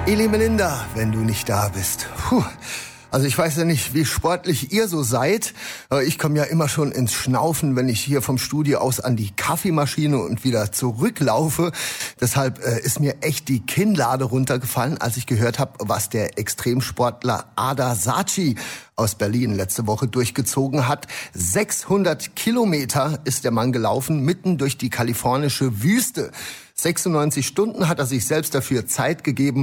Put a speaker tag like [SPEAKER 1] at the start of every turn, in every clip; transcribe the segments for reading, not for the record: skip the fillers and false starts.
[SPEAKER 1] Eli Melinda, wenn du nicht da bist. Puh. Also ich weiß ja nicht, wie sportlich ihr so seid, aber ich komme ja immer schon ins Schnaufen, wenn ich hier vom Studio aus an die Kaffeemaschine und wieder zurücklaufe. Deshalb ist mir echt die Kinnlade runtergefallen, als ich gehört habe, was der Extremsportler Ada Saatchi aus Berlin letzte Woche durchgezogen hat. 600 Kilometer ist der Mann gelaufen, mitten durch die kalifornische Wüste. 96 Stunden hat er sich selbst dafür Zeit gegeben,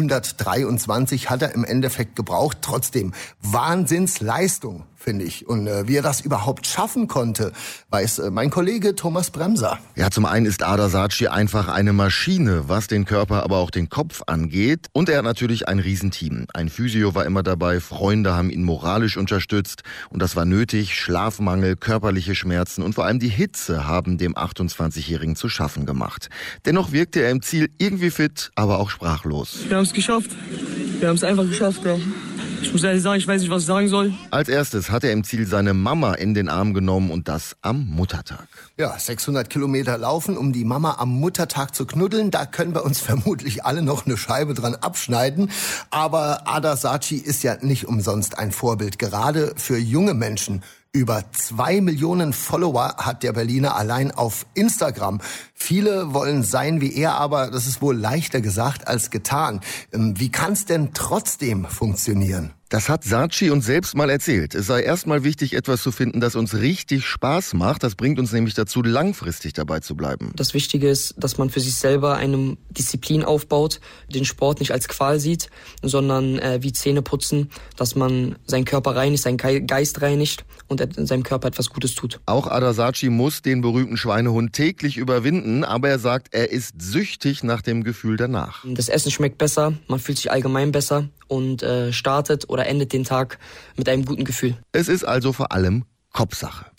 [SPEAKER 1] 123 hat er im Endeffekt gebraucht. Trotzdem Wahnsinnsleistung, finde ich. Und wie er das überhaupt schaffen konnte, weiß mein Kollege Thomas Bremser.
[SPEAKER 2] Ja, zum einen ist Ada Saatchi einfach eine Maschine, was den Körper, aber auch den Kopf angeht. Und er hat natürlich ein Riesenteam. Ein Physio war immer dabei, Freunde haben ihn moralisch unterstützt. Und das war nötig. Schlafmangel, körperliche Schmerzen und vor allem die Hitze haben dem 28-Jährigen zu schaffen gemacht. Dennoch wirkte er im Ziel irgendwie fit, aber auch sprachlos.
[SPEAKER 3] Wir haben es geschafft. Wir haben es einfach geschafft, ja. Ich muss ehrlich sagen, ich weiß nicht, was ich sagen soll.
[SPEAKER 2] Als erstes hat er im Ziel seine Mama in den Arm genommen und das am Muttertag.
[SPEAKER 1] Ja, 600 Kilometer laufen, um die Mama am Muttertag zu knuddeln. Da können wir uns vermutlich alle noch eine Scheibe dran abschneiden. Aber Ada Saatchi ist ja nicht umsonst ein Vorbild, gerade für junge Menschen. Über 2 Millionen Follower hat der Berliner allein auf Instagram. Viele wollen sein wie er, aber das ist wohl leichter gesagt als getan. Wie kann's denn trotzdem funktionieren?
[SPEAKER 2] Das hat Saatchi uns selbst mal erzählt. Es sei erstmal wichtig, etwas zu finden, das uns richtig Spaß macht. Das bringt uns nämlich dazu, langfristig dabei zu bleiben.
[SPEAKER 4] Das Wichtige ist, dass man für sich selber eine Disziplin aufbaut, den Sport nicht als Qual sieht, sondern wie Zähneputzen, dass man seinen Körper reinigt, seinen Geist reinigt und seinem Körper etwas Gutes tut.
[SPEAKER 2] Auch Ada Saatchi muss den berühmten Schweinehund täglich überwinden, aber er sagt, er ist süchtig nach dem Gefühl danach.
[SPEAKER 4] Das Essen schmeckt besser, man fühlt sich allgemein besser und startet oder endet den Tag mit einem guten Gefühl.
[SPEAKER 2] Es ist also vor allem Kopfsache.